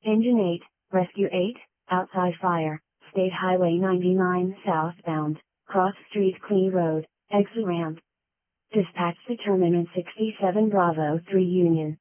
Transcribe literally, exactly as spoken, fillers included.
Engine eight, Rescue eight, outside fire, State Highway ninety-nine southbound, Cross Street Clean Road, exit ramp. Dispatch to Terminal sixty-seven Bravo three Union.